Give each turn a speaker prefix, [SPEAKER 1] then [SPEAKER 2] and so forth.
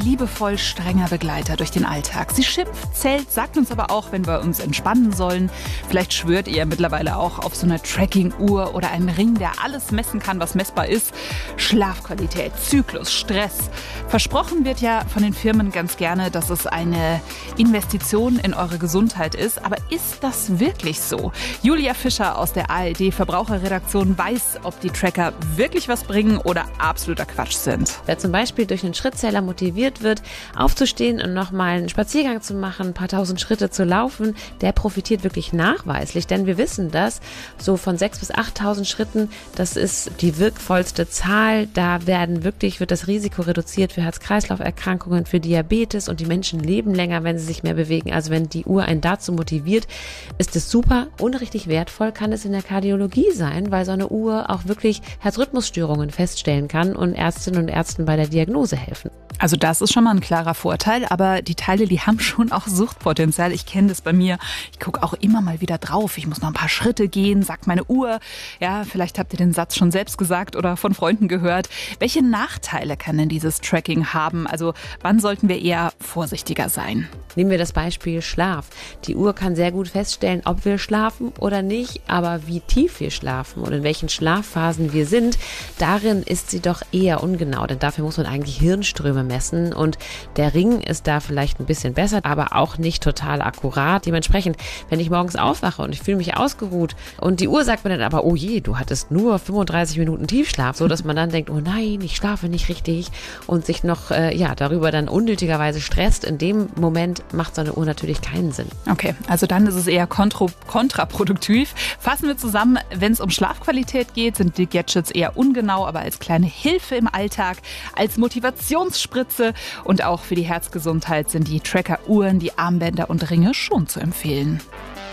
[SPEAKER 1] liebevoll strenger Begleiter durch den Alltag. Sie schimpft, zählt, sagt uns aber auch, wenn wir uns entspannen sollen. Vielleicht schwört ihr mittlerweile auch auf so eine Tracking-Uhr oder einen Ring, der alles messen kann, was messbar ist. Schlafqualität, Zyklus, Stress. Versprochen wird ja von den Firmen ganz gerne, dass es eine Investition in eure Gesundheit ist. Aber ist das wirklich so? Julia Fischer aus der ARD-Verbraucherredaktion weiß, ob die Tracker wirklich was bringen oder absoluter Quatsch sind.
[SPEAKER 2] Wer zum Beispiel durch einen Schrittzähler motiviert wird, aufzustehen und nochmal einen Spaziergang zu machen, ein paar tausend Schritte zu laufen, der profitiert wirklich nachweislich. Denn wir wissen, dass so von 6.000 bis 8.000 Schritten, das ist die wirkvollste Zahl. Da wird das Risiko reduziert für Herz-Kreislauf-Erkrankungen, für Diabetes und die Menschen leben länger, wenn sie sich mehr bewegen. Also wenn die Uhr einen dazu motiviert, ist es super. Und richtig wertvoll kann es in der Kardiologie sein, weil so eine Uhr auch wirklich Herzrhythmusstörungen feststellen kann und Ärztinnen und Ärzten bei der Diagnose helfen.
[SPEAKER 1] Also das ist schon mal ein klarer Vorteil, aber die Teile, die haben schon auch Suchtpotenzial. Ich kenne das bei mir. Ich gucke auch immer mal wieder drauf. Ich muss noch ein paar Schritte gehen, sagt meine Uhr. Ja, vielleicht habt ihr den Satz schon selbst gesagt oder von Freunden gehört. Welche Nachteile kann denn dieses Tracking haben? Also wann sollten wir eher vorsichtiger sein?
[SPEAKER 2] Nehmen wir das Beispiel Schlaf. Die Uhr kann sehr gut feststellen, ob wir schlafen oder nicht, aber wie tief wir schlafen und in welchen Schlafphasen wir sind, darin ist sie doch eher ungenau, denn dafür muss man eigentlich Hirnströme messen und der Ring ist da vielleicht ein bisschen besser, aber auch nicht total akkurat. Dementsprechend, wenn ich morgens aufwache und ich fühle mich ausgeruht und die Uhr sagt mir dann aber, oh je, du hattest nur 35 Minuten Tiefschlaf, so dass man dann denkt, oh nein, ich schlafe nicht richtig und sich noch darüber dann unnötigerweise stresst. In dem Moment macht so eine Uhr natürlich keinen Sinn.
[SPEAKER 1] Okay, also dann ist es eher kontraproduktiv. Fassen wir zusammen, wenn es um Schlafqualität geht, sind die Gadgets eher ungenau, aber als kleine Hilfe im Alltag, als Motivationsspritze und auch für die Herzgesundheit sind die Tracker-Uhren, die Armbänder und Ringe schon zu empfehlen.